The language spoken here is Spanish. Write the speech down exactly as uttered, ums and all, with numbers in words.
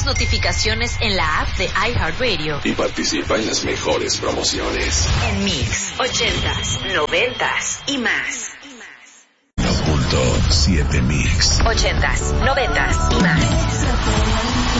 tus notificaciones en la app de iHeartRadio y participa en las mejores promociones. En Mix, ochentas, noventas y más. Punto siete Mix. Ochentas, noventas y más.